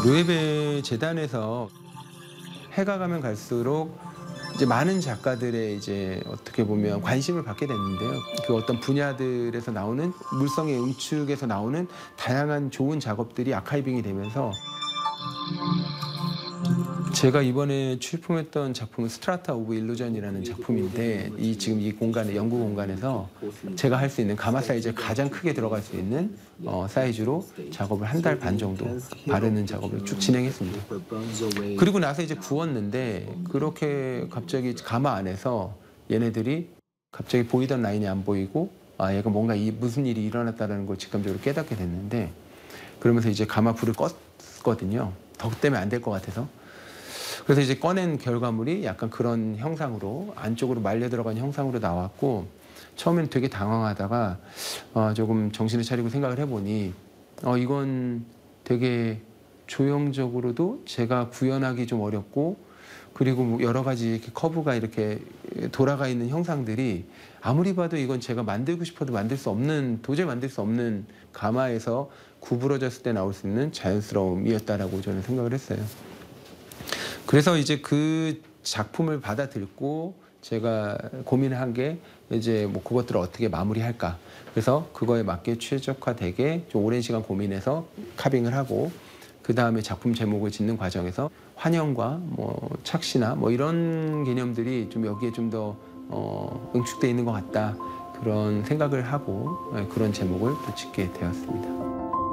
노예배 재단에서 해가 가면 갈수록 이제 많은 작가들의 이제 어떻게 보면 관심을 받게 됐는데요. 그 어떤 분야들에서 나오는 물성의 응축에서 나오는 다양한 좋은 작업들이 아카이빙이 되면서 제가 이번에 출품했던 작품은 스트라타 오브 일루전이라는 작품인데 지금 이 공간에 연구 공간에서 제가 할 수 있는 가마 사이즈에 가장 크게 들어갈 수 있는 사이즈로 작업을 한 달 반 정도 바르는 작업을 쭉 진행했습니다. 그리고 나서 이제 구웠는데 그렇게 갑자기 가마 안에서 얘네들이 갑자기 보이던 라인이 안 보이고 얘가 뭔가 무슨 일이 일어났다는 걸 직감적으로 깨닫게 됐는데 그러면서 이제 가마 불을 껐거든요. 덕 때문에 안 될 것 같아서. 그래서 이제 꺼낸 결과물이 약간 그런 형상으로 안쪽으로 말려 들어간 형상으로 나왔고 처음엔 되게 당황하다가 조금 정신을 차리고 생각을 해보니 이건 되게 조형적으로도 제가 구현하기 좀 어렵고 그리고 여러 가지 이렇게 커브가 이렇게 돌아가 있는 형상들이 아무리 봐도 이건 제가 만들고 싶어도 도저히 만들 수 없는 가마에서 구부러졌을 때 나올 수 있는 자연스러움이었다라고 저는 생각을 했어요. 그래서 이제 그 작품을 받아들고 제가 고민을 한 게 이제 뭐 그것들을 어떻게 마무리할까. 그래서 그거에 맞게 최적화되게 좀 오랜 시간 고민해서 카빙을 하고 그 다음에 작품 제목을 짓는 과정에서 환영과 뭐 착시나 뭐 이런 개념들이 좀 여기에 좀 더 응축돼 있는 것 같다. 그런 생각을 하고 그런 제목을 또 짓게 되었습니다.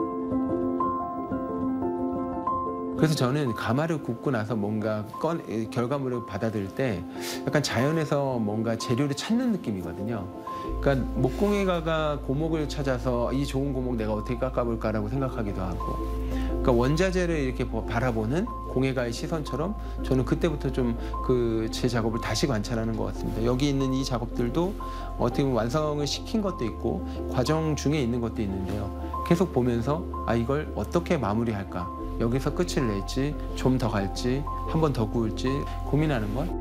그래서 저는 가마를 굽고 나서 뭔가 결과물을 받아들일 때 약간 자연에서 뭔가 재료를 찾는 느낌이거든요. 그러니까 목공예가가 고목을 찾아서 이 좋은 고목 내가 어떻게 깎아볼까라고 생각하기도 하고 그러니까 원자재를 이렇게 바라보는 공예가의 시선처럼 저는 그때부터 좀 제 작업을 다시 관찰하는 것 같습니다. 여기 있는 이 작업들도 어떻게 보면 완성을 시킨 것도 있고 과정 중에 있는 것도 있는데요. 계속 보면서 이걸 어떻게 마무리할까? 여기서 끝을 낼지 좀 더 갈지 한 번 더 구울지 고민하는 것.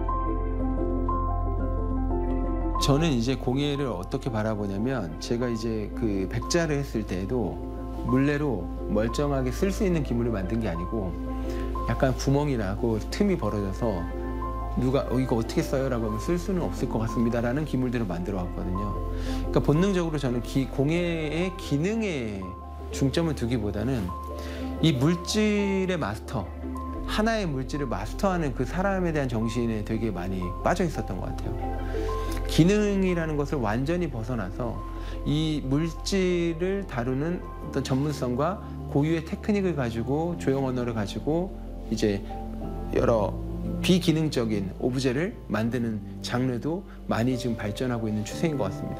저는 이제 공예를 어떻게 바라보냐면 제가 이제 그 백자를 했을 때에도 물레로 멀쩡하게 쓸 수 있는 기물을 만든 게 아니고 약간 구멍이나고 틈이 벌어져서 누가 이거 어떻게 써요? 라고 하면 쓸 수는 없을 것 같습니다 라는 기물들을 만들어 왔거든요. 그러니까 본능적으로 저는 공예의 기능에 중점을 두기보다는 이 물질의 마스터, 하나의 물질을 마스터하는 그 사람에 대한 정신에 되게 많이 빠져 있었던 것 같아요. 기능이라는 것을 완전히 벗어나서 이 물질을 다루는 어떤 전문성과 고유의 테크닉을 가지고 조형 언어를 가지고 이제 여러 비기능적인 오브제를 만드는 장르도 많이 지금 발전하고 있는 추세인 것 같습니다.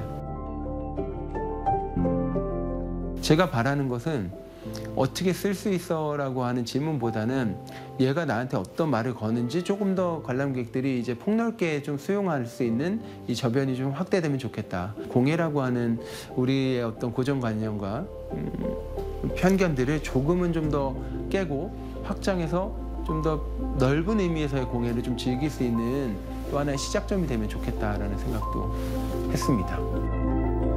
제가 바라는 것은 어떻게 쓸 수 있어? 라고 하는 질문보다는 얘가 나한테 어떤 말을 거는지 조금 더 관람객들이 이제 폭넓게 좀 수용할 수 있는 이 저변이 좀 확대되면 좋겠다. 공예라고 하는 우리의 어떤 고정관념과 편견들을 조금은 좀 더 깨고 확장해서 좀 더 넓은 의미에서의 공예를 좀 즐길 수 있는 또 하나의 시작점이 되면 좋겠다라는 생각도 했습니다.